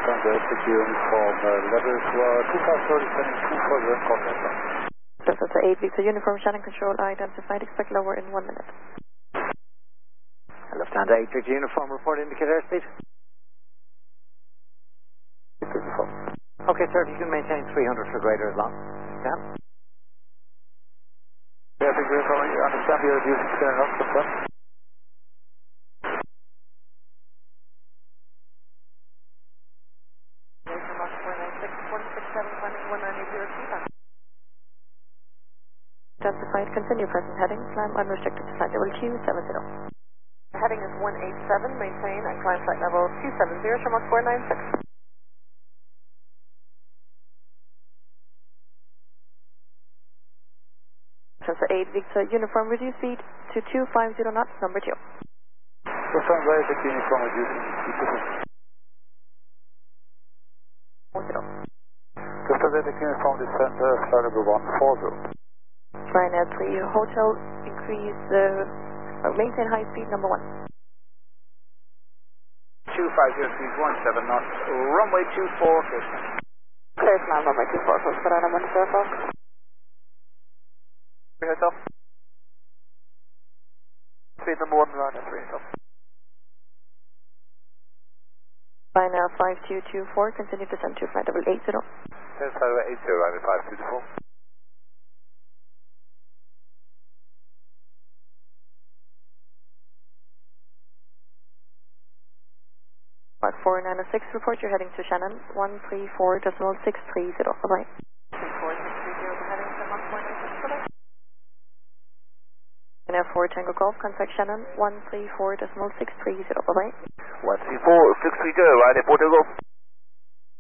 Delta Uniform level 2530 sending 2 contact. Delta 8 Victor Uniform Shannon Control identified, expect lower in 1 minute. Lufthansa 8 Victor Uniform report indicator airspeed. Okay sir, if you can maintain 300 for greater as long as you can. Yeah, Victor Uniform, you understand you're using turn off the front? Justified, continue present heading, climb unrestricted to flight level Q70. Heading is 187, maintain and climb flight level Q70, Shamrock 496. Delta 8 Victor Uniform, reduce speed to 250 knots, number 2. Lufthansa 8 Victor Uniform, reducing speed to 40. Lufthansa 8 Victor Uniform, descend flight level 140. Ryanair 3 Hotel, increase, maintain high speed, number 1. 250 speed 17 knots, runway 24 clear. Clear to land, runway 24, close to Ireland 104. Hotel. Speed number 1, Ryanair 3 Hotel. Ryanair 5224, continue to descend to flight level 80. Flight level 80, Ryanair 5224. Mark 4906, report you're heading to Shannon 134.630. Bye-bye. 134.630, heading to Mark 496, bye-bye. Ryanair 4 Tango Golf, contact Shannon 134.630, bye-bye. 134.630, Ryanair 4 Tango Golf.